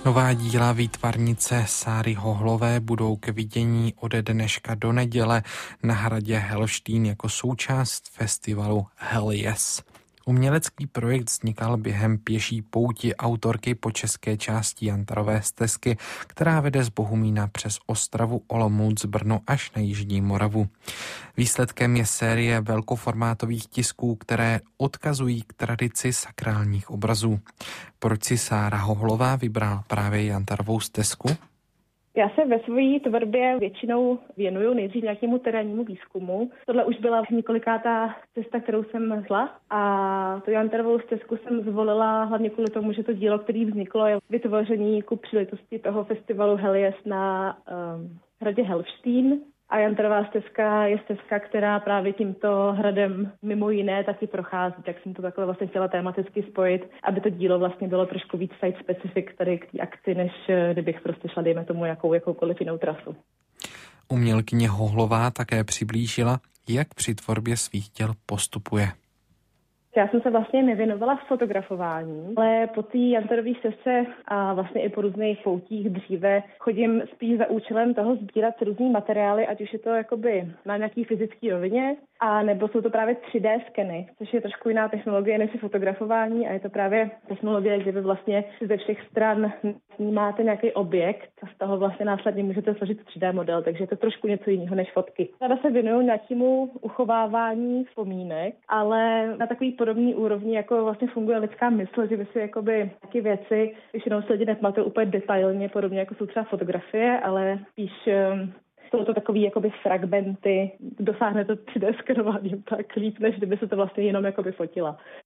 Nová díla výtvarnice Sáry Hohlové budou k vidění ode dneška do neděle na hradě Helštín jako součást festivalu Hell Yes. Umělecký projekt vznikal během pěší pouti autorky po české části Jantarové stezky, která vede z Bohumína přes Ostravu, Olomouc, Brno až na jižní Moravu. Výsledkem je série velkoformátových tisků, které odkazují k tradici sakrálních obrazů. Proč si Sára Hohlová vybrala právě Jantarovou stezku? Já se ve své tvorbě většinou věnuju nejdřív nějakému terénnímu výzkumu. Tohle už byla několikátá cesta, kterou jsem šla, a tu Jantarovou stezku jsem zvolila hlavně kvůli tomu, že to dílo, které vzniklo, je vytvoření ku příležitosti toho festivalu Hell Yes na hradě Helštín. A Jantarová stezka je stezka, která právě tímto hradem mimo jiné taky prochází, tak jsem to takhle vlastně chtěla tematicky spojit, aby to dílo vlastně bylo trošku víc site specific tady k té akci, než kdybych prostě šla, dejme tomu, jakoukoliv jinou trasu. Umělkyně Hohlová také přiblížila, jak při tvorbě svých děl postupuje. Já jsem se vlastně nevěnovala fotografování, ale po té Jantarové stezce a vlastně i po různých poutích dříve chodím spíš za účelem toho sbírat různý materiály, ať už je to jakoby na nějaký fyzický rovině, a nebo jsou to právě 3D skeny, což je trošku jiná technologie než je fotografování, a je to právě technologie, kde vy vlastně ze všech stran snímáte nějaký objekt a z toho vlastně následně můžete složit 3D model, takže je to trošku něco jiného než fotky. Tady se věnuju nějakému uchovávání vzpomínek, ale na takový podobný úrovni, jako vlastně funguje lidská mysl, že vy si jakoby taky věci, když jenom se lidi nepamatují úplně detailně, podobně jako jsou třeba fotografie, ale spíš jsou to takový jakoby fragmenty, dosáhne to 3D skenováním tak líp, než kdyby se to vlastně jenom jakoby fotila.